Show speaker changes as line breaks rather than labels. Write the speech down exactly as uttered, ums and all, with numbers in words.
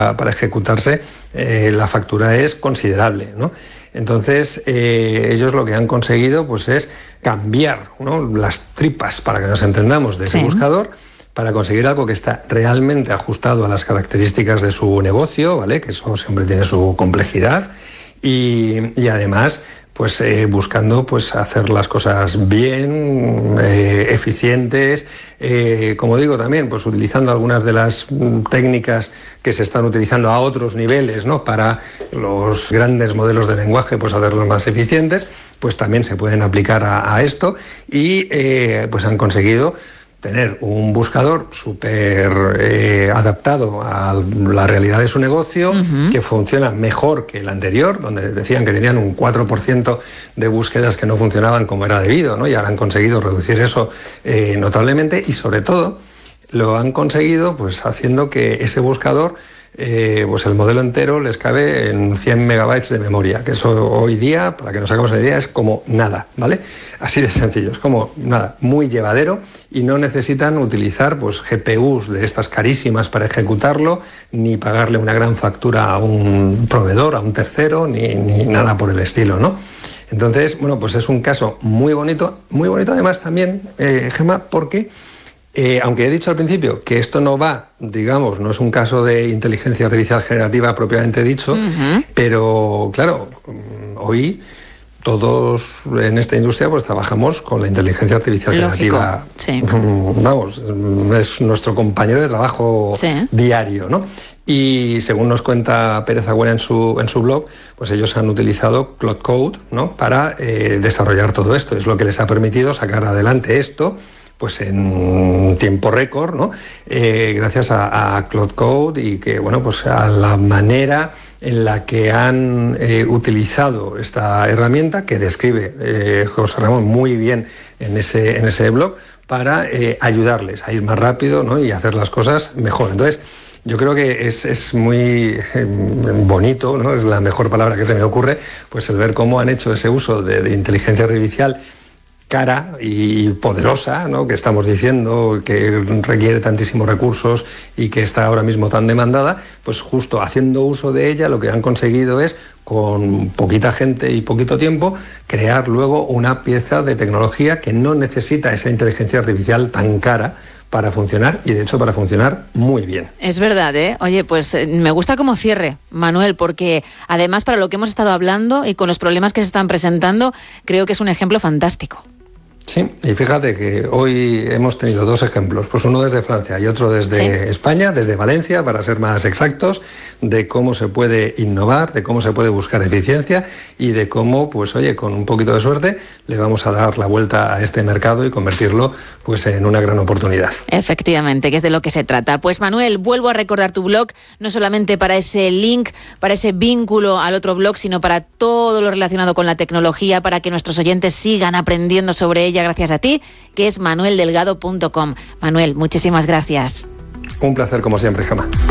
para ejecutarse, eh, la factura es considerable, ¿no? Entonces, eh, ellos lo que han conseguido pues, es cambiar, ¿no?, las tripas, para que nos entendamos, de ese sí. buscador, para conseguir algo que está realmente ajustado a las características de su negocio, ¿vale?, que eso siempre tiene su complejidad, y, y además pues eh, buscando pues hacer las cosas bien, eh, eficientes, eh, como digo también, pues utilizando algunas de las técnicas que se están utilizando a otros niveles, ¿no?, para los grandes modelos de lenguaje, pues hacerlos más eficientes, pues también se pueden aplicar a, a esto, y eh, pues han conseguido tener un buscador súper eh, adaptado a la realidad de su negocio, uh-huh. que funciona mejor que el anterior, donde decían que tenían un cuatro por ciento de búsquedas que no funcionaban como era debido, ¿no? Y ahora han conseguido reducir eso eh, notablemente, y sobre todo lo han conseguido pues haciendo que ese buscador, eh, pues el modelo entero les cabe en cien megabytes de memoria, que eso hoy día, para que nos hagamos una idea, es como nada, ¿vale? Así de sencillo, es como nada, muy llevadero, y no necesitan utilizar pues G P Us de estas carísimas para ejecutarlo, ni pagarle una gran factura a un proveedor, a un tercero, ni, ni nada por el estilo, ¿no? Entonces, bueno, pues es un caso muy bonito, muy bonito además también, eh, Gemma, porque Eh, aunque he dicho al principio que esto no va, digamos, no es un caso de inteligencia artificial generativa propiamente dicho, uh-huh. pero claro, hoy todos en esta industria pues trabajamos con la inteligencia artificial
Lógico,
generativa.
Sí.
Vamos, es nuestro compañero de trabajo sí. diario, ¿no? Y según nos cuenta Pérez Agüera en su, en su blog, pues ellos han utilizado Claude Code, ¿no?, para eh, desarrollar todo esto. Es lo que les ha permitido sacar adelante esto pues en tiempo récord, ¿no? Eh, gracias a, a Claude Code, y que, bueno, pues a la manera en la que han eh, utilizado esta herramienta, que describe eh, José Ramón muy bien en ese, en ese blog, para eh, ayudarles a ir más rápido, ¿no?, y hacer las cosas mejor. Entonces, yo creo que es, es muy eh, bonito, ¿no?, es la mejor palabra que se me ocurre, pues el ver cómo han hecho ese uso de, de inteligencia artificial cara y poderosa, ¿no?, que estamos diciendo que requiere tantísimos recursos y que está ahora mismo tan demandada, pues justo haciendo uso de ella lo que han conseguido es, con poquita gente y poquito tiempo, crear luego una pieza de tecnología que no necesita esa inteligencia artificial tan cara para funcionar, y de hecho para funcionar muy bien.
Es verdad, ¿eh? Oye, pues eh, me gusta como cierre, Manuel, porque además para lo que hemos estado hablando y con los problemas que se están presentando, creo que es un ejemplo fantástico.
Sí, y fíjate que hoy hemos tenido dos ejemplos, pues uno desde Francia y otro desde sí. España, desde Valencia, para ser más exactos, de cómo se puede innovar, de cómo se puede buscar eficiencia, y de cómo, pues oye, con un poquito de suerte le vamos a dar la vuelta a este mercado y convertirlo pues en una gran oportunidad.
Efectivamente, que es de lo que se trata. Pues Manuel, vuelvo a recordar tu blog, no solamente para ese link, para ese vínculo al otro blog, sino para todo lo relacionado con la tecnología, para que nuestros oyentes sigan aprendiendo sobre ella gracias a ti, que es manuel delgado punto com. Manuel, muchísimas gracias.
Un placer como siempre, Gemma.